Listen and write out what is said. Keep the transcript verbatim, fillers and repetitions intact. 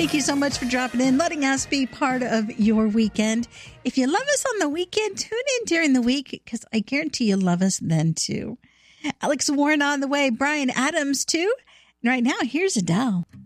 Thank you so much for dropping in, letting us be part of your weekend. If you love us on the weekend, tune in during the week because I guarantee you'll love us then too. Alex Warren on the way, Brian Adams too. And right now, here's Adele.